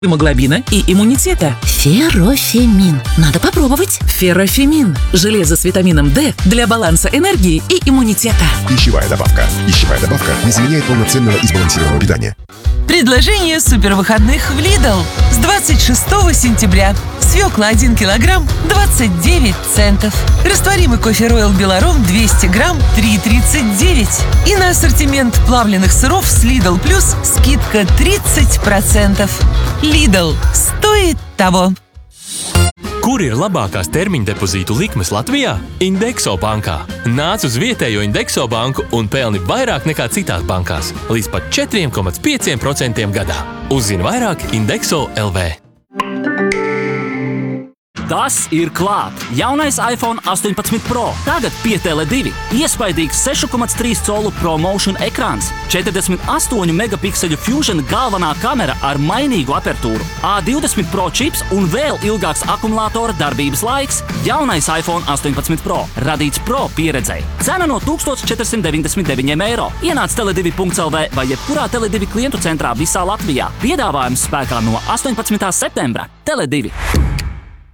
гемоглобина и иммунитета. Феррофемин. Надо попробовать. Феррофемин. Железо с витамином D для баланса энергии и иммунитета. Пищевая добавка. Пищевая добавка не заменяет полноценного и сбалансированного питания. Предложение супервыходных в Lidl. С 26 сентября. Свекла 1 килограмм 29 центов. Растворимый кофе Royal Беларом 200 грамм 3,39. И на asortiment плавленых сыров с Lidl Plus скидка 30%. Lidl. Стоит того. Kur ir labākās termiņdepozītu likmes Latvijā? Indexo bankā. Nāc uz vietējo Indexo banku un pelni vairāk nekā citās bankās. Līdz pat 4,5% gadā. Uzzini vairāk Indexo LV. Tas ir klāt! Jaunais iPhone 18 Pro. Tagad pie Tele2. Iespaidīgs 6,3 colu ProMotion ekrāns, 48 megapikseļu Fusion galvenā kamera ar mainīgu apertūru, A20 Pro čips un vēl ilgāks akumulātora darbības laiks. Jaunais iPhone 18 Pro. Radīts Pro pieredzei. Cena no 1499 eiro. Ienāc tele2.lv vai jebkurā Tele2 klientu centrā visā Latvijā. Piedāvājums spēkā no 18. septembra. Tele2.